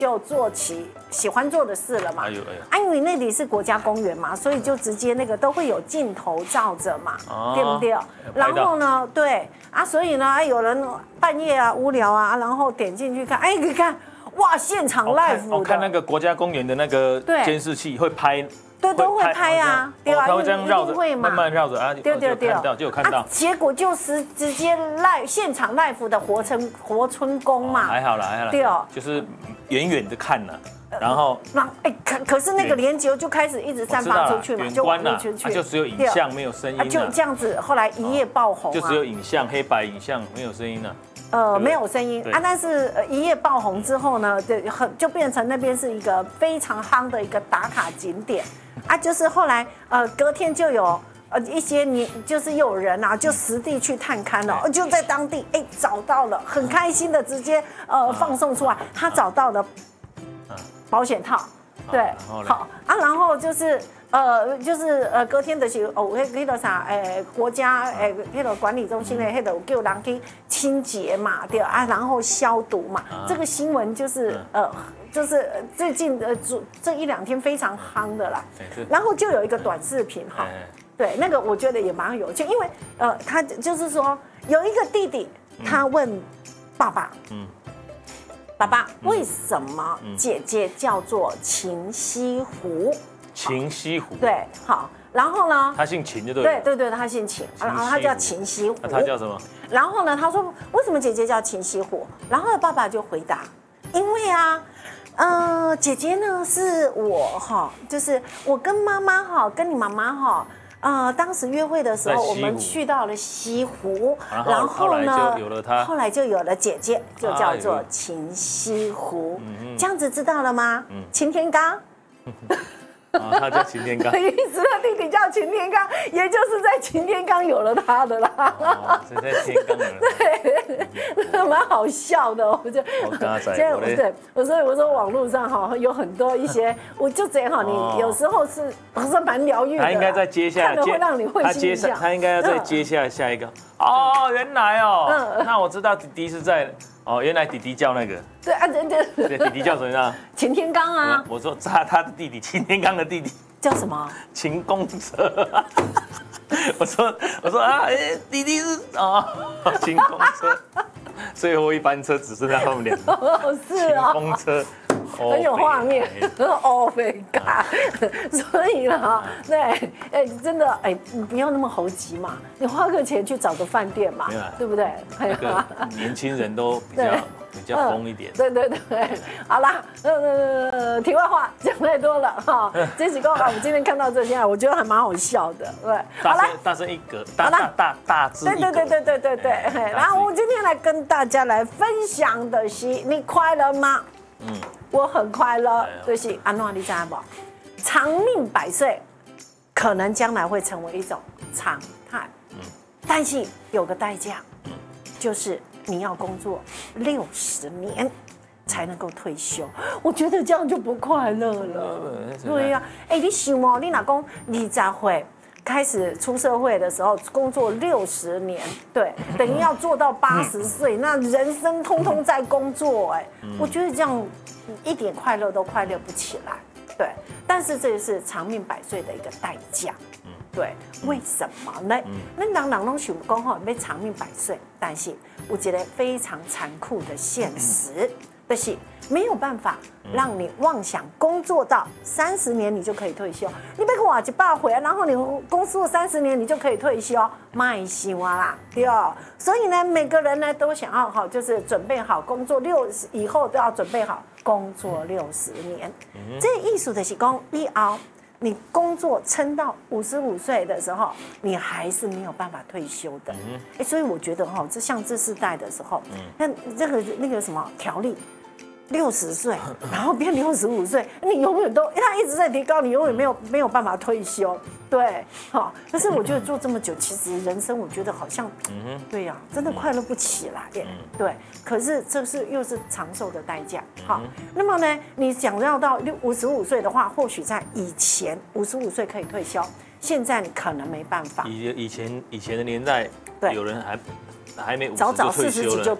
就做起喜欢做的事了嘛。因为那里是国家公园嘛，所以就直接那个都会有镜头照着嘛，对不对？然后呢，对啊，所以呢，有人半夜啊无聊啊，然后点进去看，你看，哇，现场 live 的。 我看那个国家公园的那个监视器会拍。 对，都会拍啊，对吧？ 他会这样绕着， 慢慢绕着啊，对，就有看到。 结果就是直接现场 live 的活春宫嘛， 还好啦，对哦，就是远远的看了，然后可是那个连结就开始一直散发出去嘛， 就关了，就只有影像没有声音， 就这样子，后来一夜爆红， 就只有影像，黑白影像没有声音了。 没有声音啊，但是一夜爆红之后呢，就变成那边是一个非常夯的一个打卡景点啊，就是后来隔天就有一些就是有人啊，就实地去探勘了，就在当地找到了，很开心的直接放送出来，他找到了保险套，对，好啊，然后就是隔天的是那个啥，国家那个管理中心的那个叫人去清洁嘛，对啊，然后消毒嘛，这个新闻就是最近这一两天非常夯的啦，然后就有一个短视频哈，对，那个我觉得也蛮有趣，因为他就是说有一个弟弟，他问爸爸，爸爸，为什么姐姐叫做秦西湖？ 秦西湖对，好，然后呢？ 他姓秦就对。 对，他姓秦，然后他叫秦西湖。 他叫什么？ 然后呢？他说为什么姐姐叫秦西湖？然后爸爸就回答，因为啊，姐姐呢是我哈，就是我跟妈妈哈，跟你妈妈哈。当时约会的时候，我们去到了西湖，然后呢，后来就有了姐姐，就叫做秦西湖。这样子知道了吗？擎天刚。 他叫擎天刚， 意思他弟弟叫擎天刚，也就是在擎天刚有了他的啦。 是在天刚有了， 对，蛮好笑的。我就现在对，所以我说网络上哈有很多一些，我就这样哈，你有时候是蛮疗愈的。 他应该再接下来， 看了会让你会心一笑。 他应该要再接下一个。哦，原来哦，那我知道弟弟是在。原来弟弟叫那个， 对啊，对， 弟弟叫什么呢？ 擎天刚啊！ 我说他的弟弟，擎天刚的弟弟叫什么？ 秦公车。我说弟弟是秦公车，最后一班车只剩下后面两个。 是啊， 秦公车。 很有画面，Oh my god！所以呢，对，真的，你不要那么猴急嘛，你花个钱去找个饭店嘛，对不对？ 那个年轻人都比较疯一点。 对，好啦，题外话讲太多了哈，这几个我们今天看到这些，我觉得还蛮好笑的，对。好啦， 大声一格，大字一格。 对。然后我们今天来跟大家来分享的是，你快乐吗？我很快乐，就是安诺，你知道不？长命百岁，可能将来会成为一种常态，但是有个代价，就是你要工作60年才能够退休。我觉得这样就不快乐了。对呀，你想哦，你老公20岁开始出社会的时候，工作60年，对，等于要做到80岁，那人生通通在工作，我觉得这样一点快乐都快乐不起来，对。但是这也是长命百岁的一个代价，对。为什么呢？那人都想讲吼，要长命百岁，但是有一个非常残酷的现实，就是没有办法让你妄想工作到30年你就可以退休。你别跟我100岁，然后你工作30年你就可以退休，卖想啊啦，对哦。所以呢，每个人呢都想要好，就是准备好工作以后都要准备好工作60年。这意思就是讲，你工作撑到55岁的时候，你还是没有办法退休的。所以我觉得哈，像这世代的时候，那那个什么条例。60岁，然后变65岁，你永远都他一直在提高，你永远没有办法退休，对，好。可是我觉得做这么久，其实人生我觉得好像，对呀，真的快乐不起来耶，对。可是这又是长寿的代价，好。那么呢，你想要到55岁的话，或许在以前55岁可以退休，现在你可能没办法。 以前的年代，有人还没50 早40几就